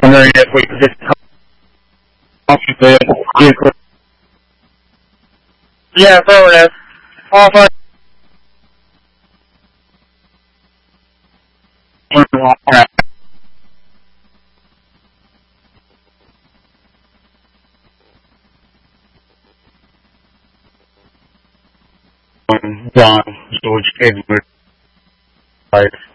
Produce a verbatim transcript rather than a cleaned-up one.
wondering if we could just talk to the vehicle. Yeah, affirmative. All five. John George Edward.